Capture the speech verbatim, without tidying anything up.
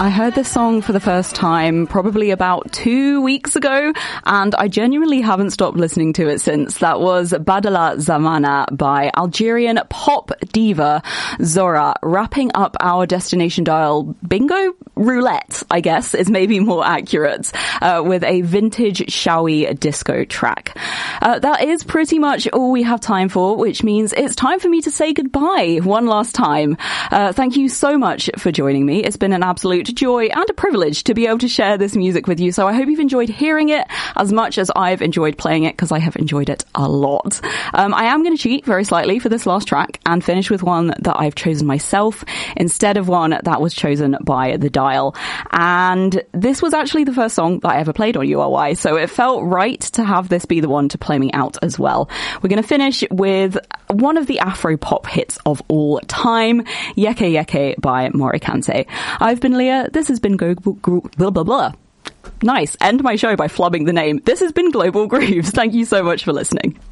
I heard this song for the first time probably about two weeks ago, and I genuinely haven't stopped listening to it since. That was Badala Zamana by Algerian pop diva Zora, wrapping up our Destination Dial bingo roulette, I guess, is maybe more accurate, uh, with a vintage Shawi disco track. Uh, that is pretty much all we have time for, which means it's time for me to say goodbye one last time. Uh, thank you so much for joining me. It's been an absolute joy and a privilege to be able to share this music with you. So I hope you've enjoyed hearing it as much as I've enjoyed playing it, because I have enjoyed it a lot. Um, I am going to cheat very slightly for this last track and finish with one that I've chosen myself instead of one that was chosen by The Dial. And this was actually the first song that I ever played on U R Y, so it felt right to have this be the one to play me out as well. We're going to finish with one of the Afro pop hits of all time, Yeke Yeke by Morikante. I've been Leah. This has been Go, Go, blah, blah, blah. Nice. End my show by flubbing the name. This has been Global Grooves. Thank you so much for listening.